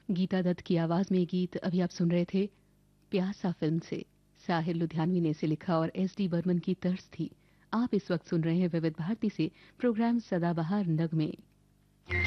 गीता दत्त की आवाज में ये गीत अभी आप सुन रहे थे प्यासा फिल्म से। साहिर लुधियानवी ने इसे लिखा और एस डी बर्मन की तर्ज थी। आप इस वक्त सुन रहे हैं विविध भारती से प्रोग्राम सदाबहार नगमे।